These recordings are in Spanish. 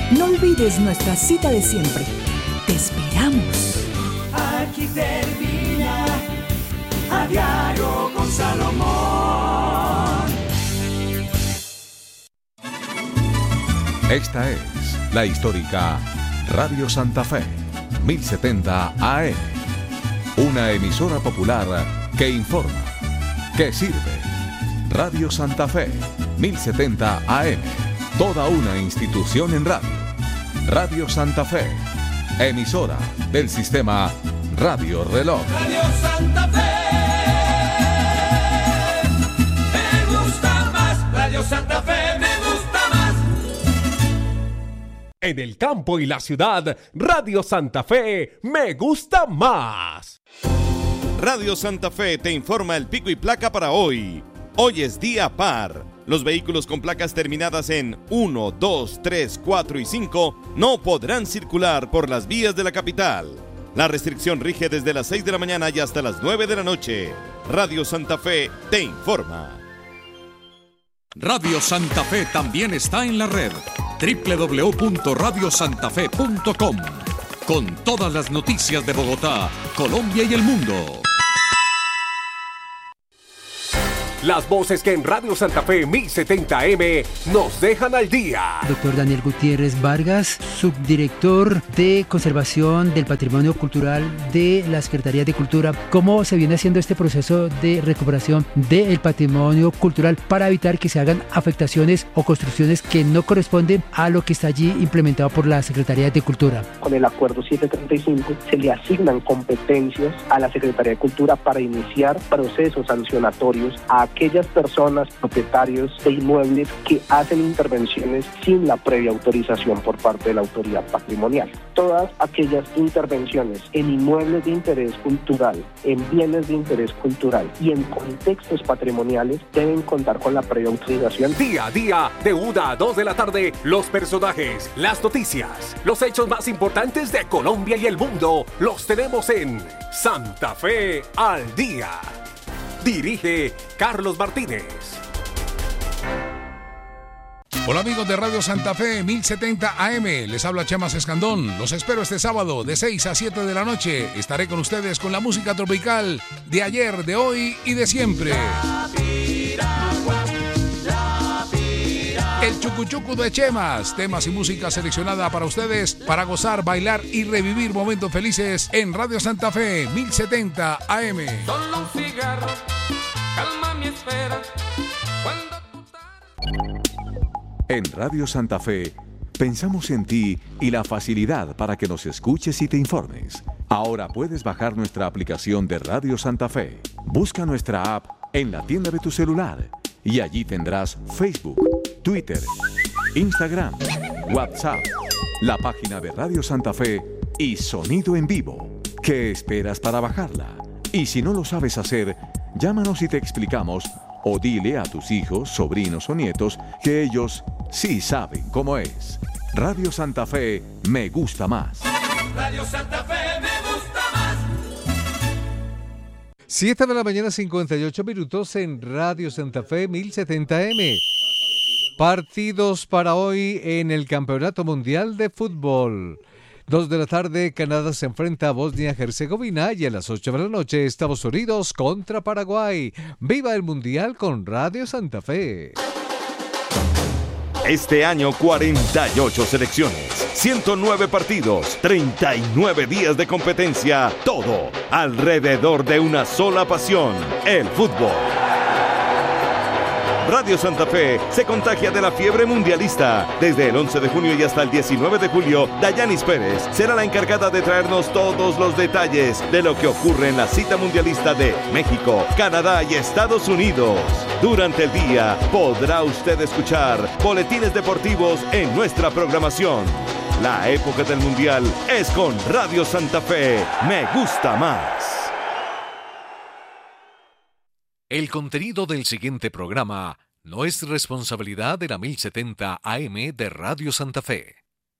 No olvides nuestra cita de siempre. Te esperamos. Aquí termina A Diario con Salomón. Esta es la histórica Radio Santa Fe, 1070 AM. Una emisora popular que informa, que sirve. Radio Santa Fe, 1070 AM. Toda una institución en radio. Radio Santa Fe, emisora del sistema Radio Reloj. Radio Santa Fe, me gusta más. Radio Santa Fe, me gusta más. En el campo y la ciudad, Radio Santa Fe, me gusta más. Radio Santa Fe te informa el pico y placa para hoy. Hoy es día par. Los vehículos con placas terminadas en 1, 2, 3, 4 y 5 no podrán circular por las vías de la capital. La restricción rige desde las 6 de la mañana y hasta las 9 de la noche. Radio Santa Fe te informa. Radio Santa Fe también está en la red www.radiosantafe.com con todas las noticias de Bogotá, Colombia y el mundo. Las voces que en Radio Santa Fe 1070M nos dejan al día. Doctor Daniel Gutiérrez Vargas, subdirector de Conservación del Patrimonio Cultural de la Secretaría de Cultura. ¿Cómo se viene haciendo este proceso de recuperación del patrimonio cultural para evitar que se hagan afectaciones o construcciones que no corresponden a lo que está allí implementado por la Secretaría de Cultura? Con el acuerdo 735 se le asignan competencias a la Secretaría de Cultura para iniciar procesos sancionatorios a aquellas personas, propietarios de inmuebles que hacen intervenciones sin la previa autorización por parte de la autoridad patrimonial. Todas aquellas intervenciones en inmuebles de interés cultural, en bienes de interés cultural y en contextos patrimoniales deben contar con la previa autorización. Día a día, de 1 a 2 de la tarde, los personajes, las noticias, los hechos más importantes de Colombia y el mundo, los tenemos en Santa Fe al Día. Dirige Carlos Martínez. Hola amigos de Radio Santa Fe 1070 AM, les habla Chemas Escandón. Los espero este sábado de 6 a 7 de la noche. Estaré con ustedes con la música tropical de ayer, de hoy y de siempre. El Chucuchucu de Chemas, temas y música seleccionada para ustedes para gozar, bailar y revivir momentos felices en Radio Santa Fe 1070 AM. Solo un cigarro calma mi espera. En Radio Santa Fe, pensamos en ti y la facilidad para que nos escuches y te informes. Ahora puedes bajar nuestra aplicación de Radio Santa Fe. Busca nuestra app en la tienda de tu celular y allí tendrás Facebook, Twitter, Instagram, WhatsApp, la página de Radio Santa Fe y sonido en vivo. ¿Qué esperas para bajarla? Y si no lo sabes hacer, llámanos y te explicamos, o dile a tus hijos, sobrinos o nietos que ellos sí saben cómo es. Radio Santa Fe me gusta más. Radio Santa Fe me gusta más. 7 de la mañana, 58 minutos en Radio Santa Fe 1070M. Partidos para hoy en el Campeonato Mundial de Fútbol. 2 de la tarde, Canadá se enfrenta a Bosnia-Herzegovina y a las 8 de la noche, Estados Unidos contra Paraguay. ¡Viva el Mundial con Radio Santa Fe! Este año 48 selecciones, 109 partidos, 39 días de competencia, todo alrededor de una sola pasión, el fútbol. Radio Santa Fe se contagia de la fiebre mundialista. Desde el 11 de junio y hasta el 19 de julio, Dayanis Pérez será la encargada de traernos todos los detalles de lo que ocurre en la cita mundialista de México, Canadá y Estados Unidos. Durante el día podrá usted escuchar boletines deportivos en nuestra programación. La época del mundial es con Radio Santa Fe. Me gusta más. El contenido del siguiente programa no es responsabilidad de la 1070 AM de Radio Santa Fe.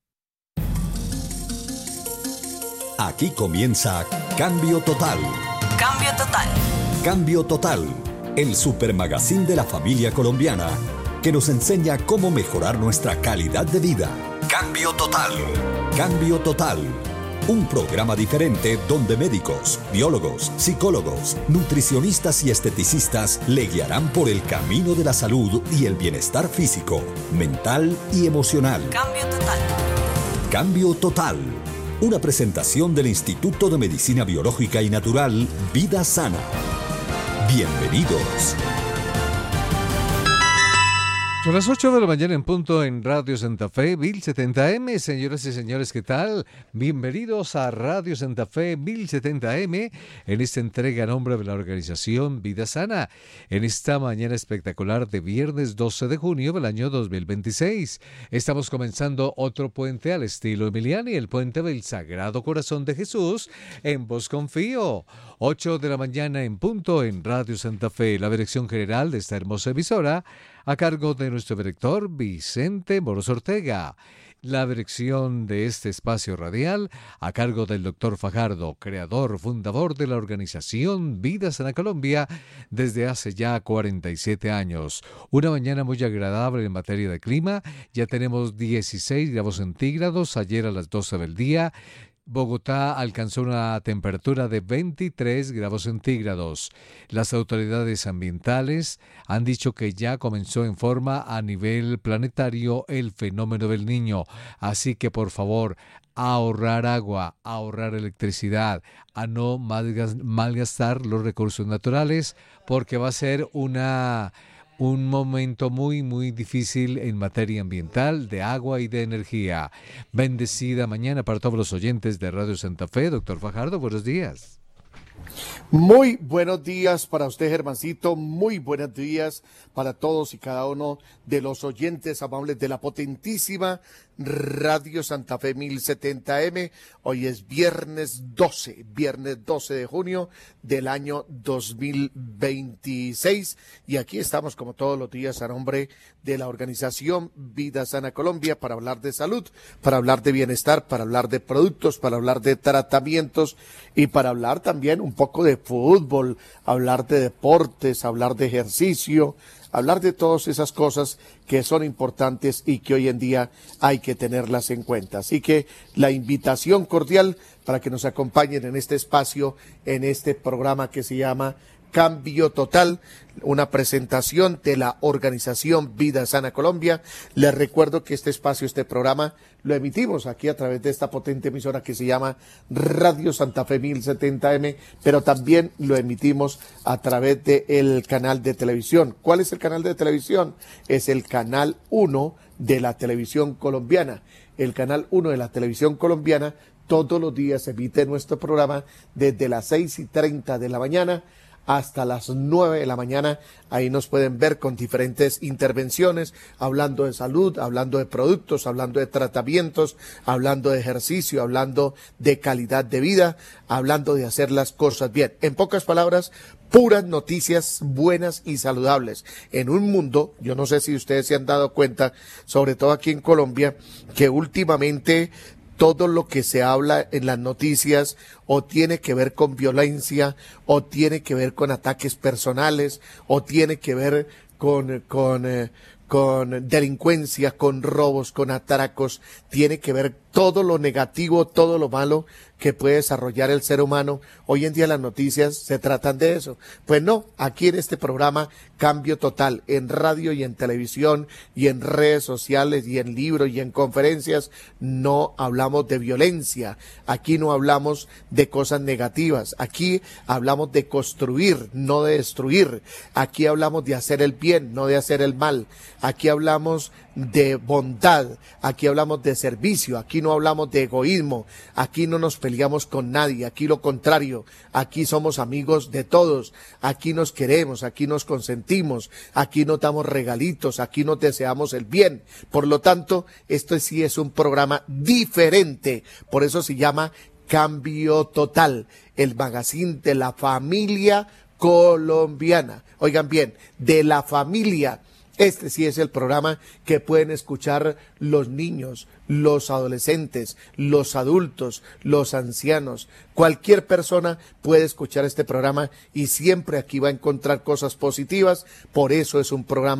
Aquí comienza Cambio Total. Cambio Total. Cambio Total, el supermagazín de la familia colombiana. que nos enseña cómo mejorar nuestra calidad de vida. Cambio Total. Cambio Total. Un programa diferente donde médicos, biólogos, psicólogos, nutricionistas y esteticistas le guiarán por el camino de la salud y el bienestar físico, mental y emocional. Cambio Total. Cambio Total. Una presentación del Instituto de Medicina Biológica y Natural Vida Sana. Bienvenidos. Son las 8 de la mañana en punto en Radio Santa Fe 1070M. Señoras y señores, ¿qué tal? Bienvenidos a Radio Santa Fe 1070M en esta entrega a nombre de la organización Vida Sana, en esta mañana espectacular de viernes 12 de junio del año 2026. Estamos comenzando otro puente al estilo Emiliani, el puente del Sagrado Corazón de Jesús. En vos confío. 8 de la mañana en punto en Radio Santa Fe, la dirección general de esta hermosa emisora, a cargo de nuestro director Vicente Moros Ortega. La dirección de este espacio radial a cargo del doctor Fajardo, creador, fundador de la organización Vida Sana Colombia desde hace ya 47 años. Una mañana muy agradable en materia de clima. Ya tenemos 16 grados centígrados ayer a las 12 del día. Bogotá alcanzó una temperatura de 23 grados centígrados. Las autoridades ambientales han dicho que ya comenzó en forma a nivel planetario el fenómeno del Niño. Un por favor, a ahorrar agua, a ahorrar electricidad, a no malgastar los recursos naturales, porque va a ser un momento muy, muy difícil en materia ambiental, de agua y de energía. Bendecida mañana para todos los oyentes de Radio Santa Fe. Doctor Fajardo, buenos días. Muy buenos días para usted, Germancito. Muy buenos días para todos y cada uno de los oyentes amables de la potentísima Radio Santa Fe 1070M. Hoy es viernes 12 de junio del año 2026. Y aquí estamos como todos los días a nombre de la organización Vida Sana Colombia para hablar de salud, para hablar de bienestar, para hablar de productos, para hablar de tratamientos y para hablar también un poco de fútbol, hablar de deportes, hablar de ejercicio, hablar de todas esas cosas que son importantes y que hoy en día hay que tenerlas en cuenta. Así que la invitación cordial para que nos acompañen en este espacio, en este programa que se llama Cambio Total, una presentación de la organización Vida Sana Colombia. Les recuerdo que este espacio, este programa, lo emitimos aquí a través de esta potente emisora que se llama Radio Santa Fe 1070M, pero también lo emitimos a través del canal de televisión. ¿Cuál es el canal de televisión? Es el canal 1 de la televisión colombiana. El canal 1 de la televisión colombiana todos los días emite nuestro programa desde las 6:30 de la mañana hasta las 9 de la mañana. Ahí nos pueden ver con diferentes intervenciones, hablando de salud, hablando de productos, hablando de tratamientos, hablando de ejercicio, hablando de calidad de vida, hablando de hacer las cosas bien. En pocas palabras, puras noticias buenas y saludables. En un mundo, yo no sé si ustedes se han dado cuenta, sobre todo aquí en Colombia, que últimamente todo lo que se habla en las noticias o tiene que ver con violencia, o tiene que ver con ataques personales, o tiene que ver con delincuencia, con robos, con atracos, tiene que ver todo lo negativo, todo lo malo que puede desarrollar el ser humano. Hoy en día las noticias se tratan de eso. Pues no, aquí en este programa Cambio Total, en radio y en televisión y en redes sociales y en libros y en conferencias, no hablamos de violencia, aquí no hablamos de cosas negativas, aquí hablamos de construir, no de destruir, aquí hablamos de hacer el bien, no de hacer el mal, aquí hablamos de bondad, aquí hablamos de servicio, aquí no hablamos de egoísmo, aquí no nos peleamos con nadie, aquí lo contrario, aquí somos amigos de todos, aquí nos queremos, aquí nos consentimos, aquí nos damos regalitos, aquí nos deseamos el bien. Por lo tanto, esto sí es un programa diferente, por eso se llama Cambio Total, el magazine de la familia colombiana. Oigan bien, de la familia. Este sí es el programa que pueden escuchar los niños, los adolescentes, los adultos, los ancianos. Cualquier persona puede escuchar este programa y siempre aquí va a encontrar cosas positivas. Por eso es un programa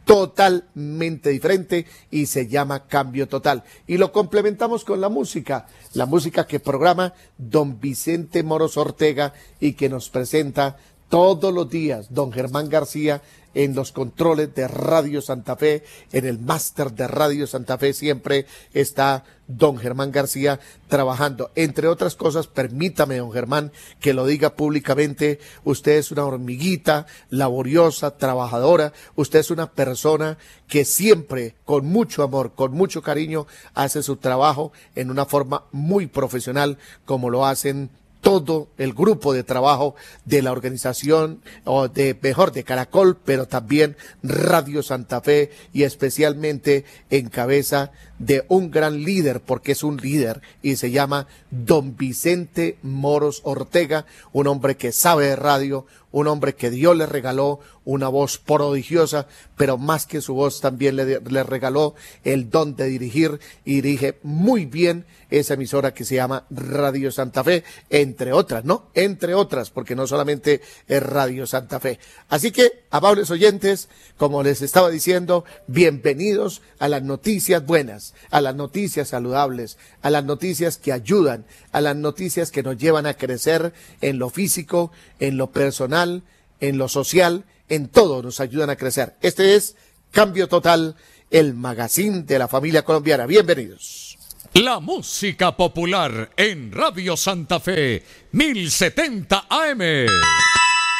totalmente diferente y se llama Cambio Total. Y lo complementamos con la música que programa don Vicente Moros Ortega y que nos presenta todos los días don Germán García en los controles de Radio Santa Fe, en el máster de Radio Santa Fe siempre está don Germán García trabajando. Entre otras cosas, permítame, don Germán, que lo diga públicamente, usted es una hormiguita laboriosa, trabajadora, usted es una persona que siempre, con mucho amor, con mucho cariño, hace su trabajo en una forma muy profesional, como lo hacen todo el grupo de trabajo de la organización, o de Caracol, pero también Radio Santa Fe, y especialmente en cabeza de un gran líder, porque es un líder, y se llama don Vicente Moros Ortega, un hombre que sabe de radio, un hombre que Dios le regaló una voz prodigiosa, pero más que su voz también le regaló el don de dirigir, y dirige muy bien esa emisora que se llama Radio Santa Fe, entre otras, ¿no? Entre otras, porque no solamente es Radio Santa Fe. Así que, amables oyentes, como les estaba diciendo, bienvenidos a las noticias buenas, a las noticias saludables, a las noticias que ayudan, a las noticias que nos llevan a crecer en lo físico, en lo personal, en lo social, en todo nos ayudan a crecer. Este es Cambio Total, el magazine de la familia colombiana. Bienvenidos. La música popular en Radio Santa Fe, 1070 AM.